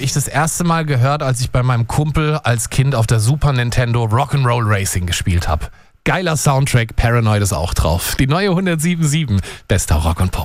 habe ich das erste Mal gehört, als ich bei meinem Kumpel als Kind auf der Super Nintendo Rock'n'Roll Racing gespielt habe. Geiler Soundtrack, Paranoid ist auch drauf. Die neue 107.7, bester Rock und Pop.